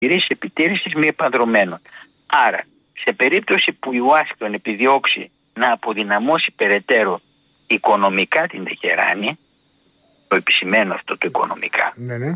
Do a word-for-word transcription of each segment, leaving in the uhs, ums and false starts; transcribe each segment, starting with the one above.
επιχειρήσεις επιτήρησης μη επανδρομένων. Άρα, σε περίπτωση που η Ουάσιγκτον επιδιώξει να αποδυναμώσει περαιτέρω οικονομικά την Τεχεράνη, το επισημαίνω αυτό το οικονομικά, ναι, ναι.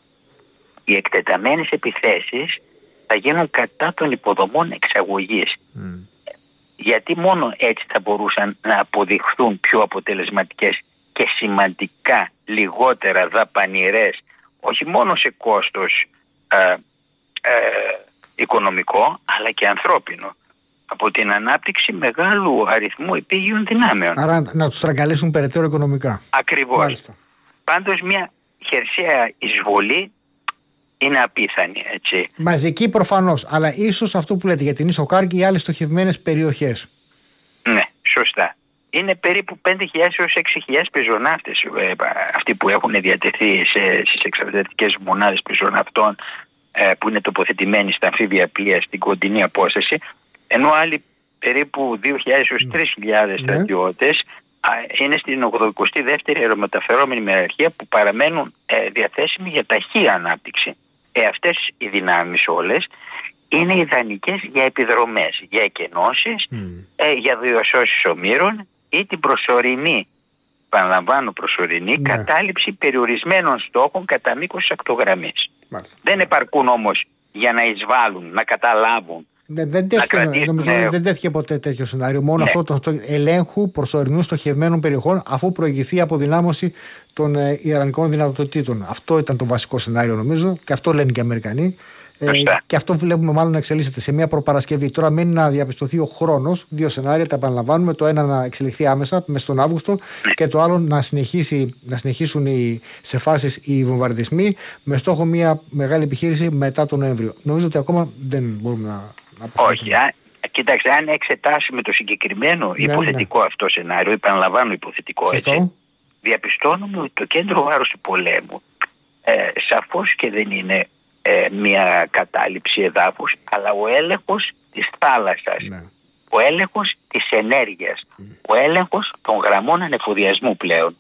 οι εκτεταμένες επιθέσεις θα γίνουν κατά των υποδομών εξαγωγής. Mm. Γιατί μόνο έτσι θα μπορούσαν να αποδειχθούν πιο αποτελεσματικές και σημαντικά λιγότερα δαπανηρές, όχι μόνο σε κόστος ε, ε, οικονομικό, αλλά και ανθρώπινο, από την ανάπτυξη μεγάλου αριθμού επίγειων δυνάμεων. Άρα να τους στραγγαλίσουν περαιτέρω οικονομικά. Ακριβώς. Μάλιστα. Πάντως μια χερσαία εισβολή είναι απίθανη, έτσι. Μαζική προφανώς, αλλά ίσως αυτό που λέτε για την Ίσο Κάρκη ή άλλες στοχευμένες περιοχές. Ναι, σωστά. Είναι περίπου πέντε χιλιάδες έως έξι χιλιάδες πεζοναύτες ε, αυτοί που έχουν διατεθεί σε, στις εξαρτητικές μονάδες πεζοναυτών ε, που είναι τοποθετημένοι στα αμφίβια πλοία στην κοντινή απόσταση, ενώ άλλοι περίπου δύο χιλιάδες έως τρεις χιλιάδες ναι. στρατιώτες είναι στην ογδοηκοστή δεύτερη αερομεταφερόμενη μοιραρχία που παραμένουν ε, διαθέσιμοι για ταχεία ανάπτυξη. Ε, αυτές οι δυνάμεις όλες είναι ιδανικές για επιδρομές, για εκενώσεις, mm. ε, για διασώσεις ομήρων ή την προσωρινή, παραλαμβάνω προσωρινή, yeah. κατάληψη περιορισμένων στόχων κατά μήκος ακτογραμμής. Yeah. Δεν επαρκούν όμως για να εισβάλλουν, να καταλάβουν. Ναι, δεν, τέθηκε, νομίζω, ναι. δεν τέθηκε ποτέ τέτοιο σενάριο. Μόνο ναι. αυτό το, το ελέγχου προσωρινού στοχευμένων περιοχών, αφού προηγηθεί η αποδυνάμωση των ε, ιρανικών δυνατοτήτων. Αυτό ήταν το βασικό σενάριο, νομίζω, και αυτό λένε και οι Αμερικανοί. Ε, και αυτό βλέπουμε μάλλον να εξελίσσεται σε μια προπαρασκευή. Τώρα μένει να διαπιστωθεί ο χρόνος. Δύο σενάρια τα επαναλαμβάνουμε. Το ένα να εξελιχθεί άμεσα μέσα στον Αύγουστο και το άλλο να, συνεχίσει, να συνεχίσουν οι, σε φάσεις οι βομβαρδισμοί με στόχο μια μεγάλη επιχείρηση μετά τον Νοέμβριο. Νομίζω ότι ακόμα δεν μπορούμε να. Όχι, α, κοίταξε, αν εξετάσουμε το συγκεκριμένο ναι, υποθετικό ναι. αυτό σενάριο, επαναλαμβάνω υποθετικό, έτσι, διαπιστώνουμε ότι το κέντρο βάρους του πολέμου ε, σαφώς και δεν είναι ε, μια κατάληψη εδάφους, αλλά ο έλεγχος της θάλασσας, ναι. ο έλεγχος της ενέργειας, mm. ο έλεγχος των γραμμών ανεφοδιασμού πλέον.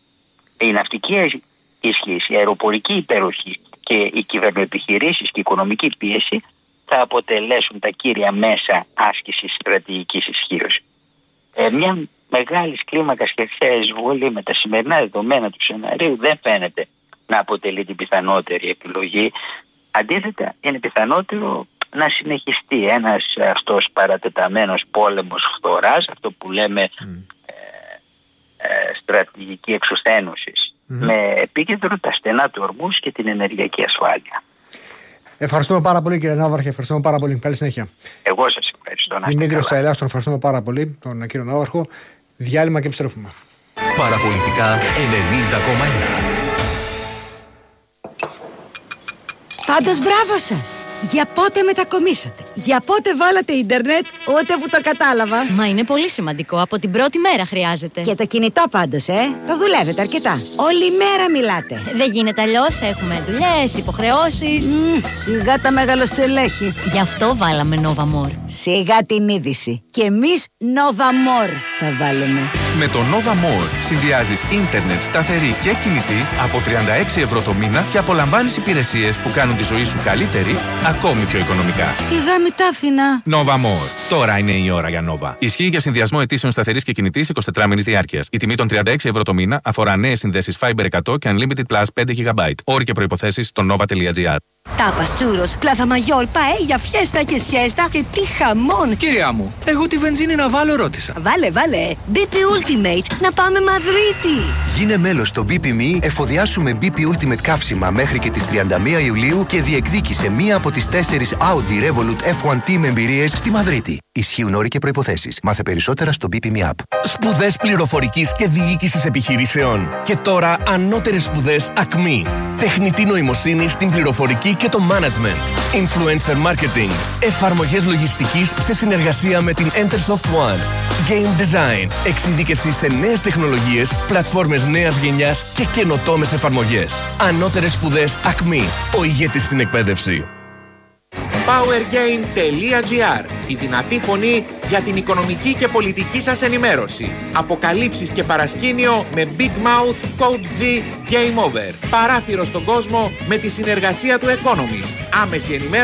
Η ναυτική ισχύς, η αεροπορική υπεροχή και οι κυβερνοεπιχειρήσεις και η οικονομική πίεση θα αποτελέσουν τα κύρια μέσα άσκησης στρατηγικής ισχύως. Ε, μια μεγάλη κλίμακα χερσαία εισβολή με τα σημερινά δεδομένα του σενάριου δεν φαίνεται να αποτελεί την πιθανότερη επιλογή. Αντίθετα, είναι πιθανότερο να συνεχιστεί ένας αυτός παρατεταμένος πόλεμος φθοράς, αυτό που λέμε mm. ε, ε, στρατηγική εξουθένωσης, mm. με επίκεντρο τα στενά του ορμούς και την ενεργειακή ασφάλεια. Ευχαριστούμε πάρα πολύ, κύριε Ναύαρχε. Ευχαριστούμε πάρα πολύ. Καλή συνέχεια. Εγώ σας ευχαριστώ. Δημήτριος Σαηλάς, τον ευχαριστούμε πάρα πολύ, τον κύριο Ναύαρχο. Διάλειμμα και επιστρέφουμε. Παραπολιτικά ενενήντα κόμμα ένα. Πάντως μπράβο σας! Για πότε μετακομίσατε? Για πότε βάλατε ίντερνετ? Ούτε που το κατάλαβα. Μα είναι πολύ σημαντικό. Από την πρώτη μέρα χρειάζεται. Και το κινητό πάντως, ε! Το δουλεύετε αρκετά. Όλη μέρα μιλάτε. Δεν γίνεται αλλιώς. Έχουμε δουλειές, υποχρεώσεις. Mm, σιγά τα μεγαλοστελέχη. Γι' αυτό βάλαμε Nova More. Σιγά την είδηση. Και εμείς Nova More θα βάλουμε. Με το Nova More συνδυάζεις ίντερνετ σταθερή και κινητή από τριάντα έξι ευρώ το μήνα και απολαμβάνεις υπηρεσίες που κάνουν τη ζωή σου καλύτερη, ακόμη πιο οικονομικά. Σιγά μη τα άφηνα. Nova More. Τώρα είναι η ώρα για Nova. Ισχύει για συνδυασμό αιτήσεων σταθερής και κινητής εικοσιτετράμηνης διάρκειας. Η τιμή των τριάντα έξι ευρώ το μήνα αφορά νέες συνδέσεις Fiber εκατό και Unlimited Plus πέντε γιγαμπάιτ. Όροι και προϋποθέσεις στο nova τελεία gr. Τάπας, τσούρος, πλάθα μαγιόρ, παέλια, φιέστα και σιέστα και τι χαμόν! Κυρία μου, εγώ τη βενζίνη να βάλω ρώτησα. Βάλε, βάλε! μπι πι Ultimate, να πάμε Μαδρίτη! Γίνε μέλος στο μπι πι εμ ι, εφοδιάσουμε μπι πι Ultimate καύσιμα μέχρι και τις τριάντα μία Ιουλίου και διεκδίκησε μία από τις τέσσερις Audi Revolut εφ ουάν Team εμπειρίες στη Μαδρίτη. Ισχύουν όροι και προϋποθέσεις. Μάθε περισσότερα στο μπι πι εμ ι App. Σπουδές πληροφορικής και διοίκησης επιχειρήσεων. Και τώρα ανώτερες σπουδές Ακμή. Τεχνητή νοημοσύνη στην πληροφορική και το management. Influencer marketing. Εφαρμογές λογιστικής σε συνεργασία με την Entersoft One. Game design. Εξειδίκευση σε νέες τεχνολογίες, πλατφόρμες νέας γενιάς και καινοτόμες εφαρμογές. Ανώτερες σπουδές Ακμή. Ο ηγέτης στην εκπαίδευση. powergain τελεία gr. Η δυνατή φωνή για την οικονομική και πολιτική σας ενημέρωση. Αποκαλύψεις και παρασκήνιο με Big Mouth Code G Game Over. Παράθυρο στον κόσμο με τη συνεργασία του Economist. Άμεση ενημέρωση